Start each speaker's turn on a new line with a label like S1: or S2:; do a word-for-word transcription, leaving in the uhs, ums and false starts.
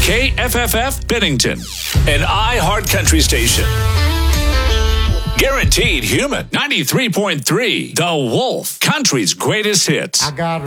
S1: K F F F Bennington, an iHeart Country station. Guaranteed human. ninety-three point three The Wolf, country's greatest hits.
S2: I got